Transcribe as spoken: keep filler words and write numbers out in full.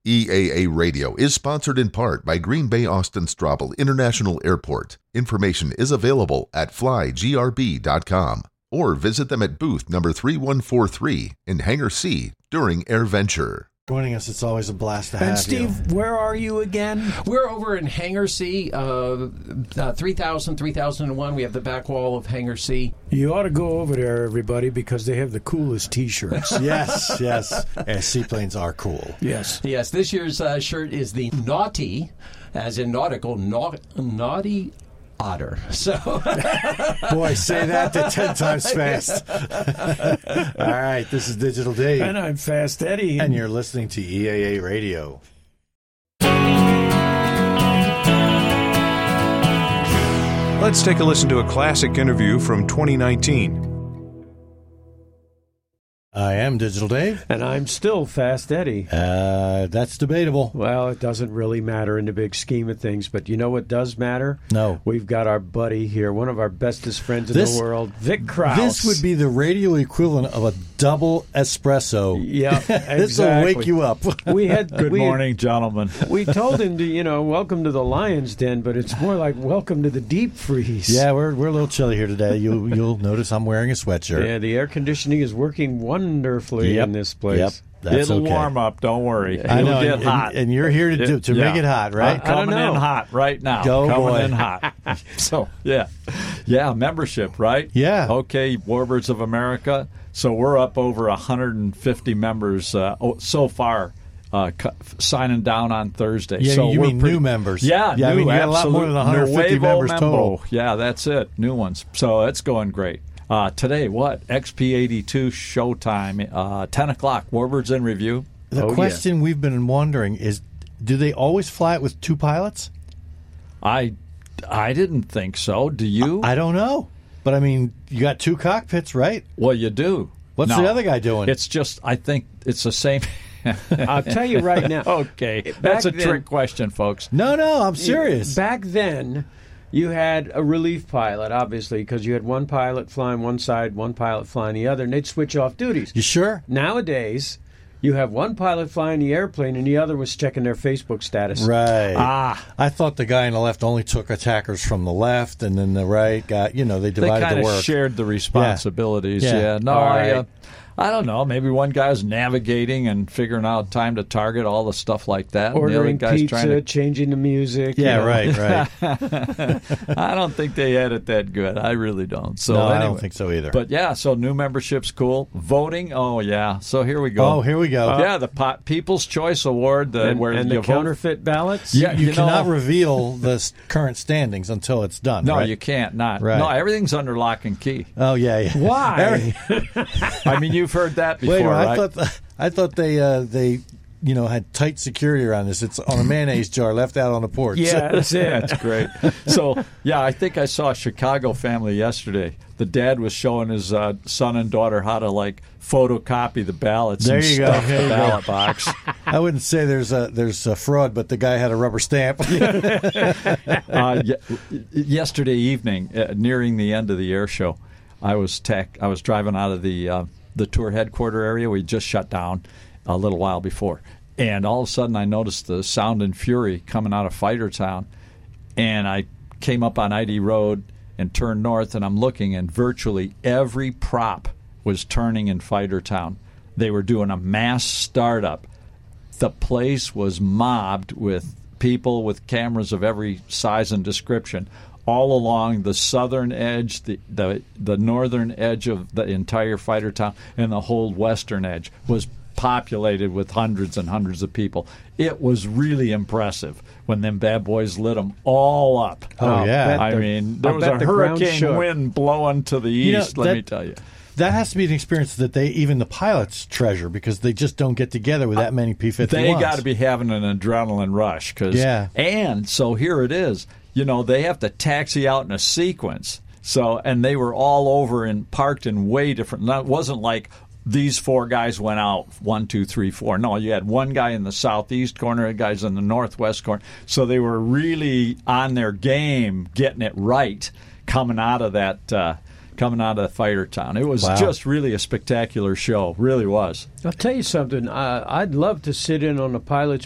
E A A Radio is sponsored in part by Green Bay Austin Straubel International Airport. Information is available at fly g r b dot com or visit them at booth number three one four three in Hangar C during AirVenture. Joining us, it's always a blast to and have Steve, you. Steve, where are you again? We're over in Hangar C, uh, uh, three thousand, three thousand one. We have the back wall of Hangar C. You ought to go over there, everybody, because they have the coolest T-shirts. Yes, yes. And seaplanes are cool. Yes. Yes, this year's uh, shirt is the Naughty, as in nautical, na- Naughty Otter. So, boy, say that to ten times fast. All right, this is Digital Dave. And I'm Fast Eddie. And you're listening to E A A Radio. Let's take a listen to a classic interview from twenty nineteen. I am Digital Dave. And I'm still Fast Eddie. Uh, that's debatable. Well, it doesn't really matter in the big scheme of things, but you know what does matter? No. We've got our buddy here, one of our bestest friends in this, the world, Vic Krause. This would be the radio equivalent of a double espresso. Yeah, exactly. This will wake you up. We had Good we morning, had, gentlemen. We told him to, you know, welcome to the Lion's Den, but it's more like welcome to the deep freeze. Yeah, we're we're a little chilly here today. You you'll notice I'm wearing a sweatshirt. Yeah, the air conditioning is working wonderfully yep. in this place. Yep. That's It'll okay. warm up. Don't worry. I know, It'll get and, hot. and you're here to do, to yeah. make it hot, right? Uh, coming I don't in know. hot right now. Go, coming boy. in hot. So yeah, yeah. Membership, right? Yeah. Okay. Warbirds of America. So we're up over one hundred fifty members uh, so far. Uh, cu- signing down on Thursday. Yeah, so you we're mean pretty, new members? Yeah, yeah. new, I mean, you got a lot more than one hundred fifty Nuevo members Membo. total. Yeah, that's it. New ones. So it's going great. Uh, today, what? X P eighty-two showtime, uh, ten o'clock, Warbirds in Review. The Oh, question yeah. we've been wondering is, do they always fly it with two pilots? I, I didn't think so. Do you? I don't know. But, I mean, you got two cockpits, right? well, you do. What's No. the other guy doing? It's just, I think it's the same. I'll tell you right now. Okay. Back That's a then- trick question, folks. no, no, I'm serious. Back then, you had a relief pilot, obviously, because you had one pilot flying one side, one pilot flying the other, and they'd switch off duties. You sure? Nowadays, you have one pilot flying the airplane, and the other was checking their Facebook status. Right. Ah. I thought the guy on the left only took attackers from the left, and then the right got, you know, they They divided kind the of work. shared the responsibilities. Yeah. Yeah. Yeah. No, All I, uh, right. I don't know. Maybe one guy's navigating and figuring out time to target, all the stuff like that. and the other Ordering guy's pizza, trying to. changing the music. Yeah, you know. right, right. I don't think they had it that good. I really don't. So no, anyway. I don't think so either. But yeah, so new membership's cool. Voting, oh yeah. So here we go. oh, here we go. yeah, the po- People's Choice Award, the, And, where and you the vote- counterfeit ballots? Yeah, you, you cannot know- reveal the s- current standings until it's done, No, right? you can't. Not. Right. No, everything's under lock and key. Oh, yeah, yeah. Why? I mean, you've heard that before, Wait, a minute, right? I thought I thought they uh, they you know had tight security around this. It's on a mayonnaise jar left out on the porch. Yeah, that's it. That's great. So, yeah, I think I saw a Chicago family yesterday. The dad was showing his uh, son and daughter how to, like, photocopy the ballots There and you go. stuff There the you go. ballot box. I wouldn't say there's a there's a fraud, but the guy had a rubber stamp. uh, ye- yesterday evening, uh, nearing the end of the air show, I was tech, I was driving out of the uh, the tour headquarter area. We just shut down a little while before, and all of a sudden I noticed the Sound and Fury coming out of Fighter Town, and I came up on I D Road and turned north, and I'm looking, and virtually every prop was turning in Fighter Town. They were doing a mass startup. The place was mobbed with people with cameras of every size and description all along the southern edge, the, the the northern edge of the entire Fighter Town, and the whole western edge was populated with hundreds and hundreds of people. It was really impressive when them bad boys lit them all up. Oh, yeah. I the- mean, there I'll was bet a the ground hurricane shook. wind blowing to the You know, east, let that- me tell you. That has to be an experience that they even the pilots treasure because they just don't get together with that many P fifty-ones. They got to be having an adrenaline rush. Cause, Yeah. And so here it is. You know, they have to taxi out in a sequence. So, and they were all over and parked in way different. It wasn't like these four guys went out, one, two, three, four. No, you had one guy in the southeast corner, a guys in the northwest corner. So they were really on their game, getting it right, coming out of that. Uh, coming out of Fighter Town. It was Wow. just really a spectacular show. Really was. I'll tell you something. Uh, I'd love to sit in on the pilot's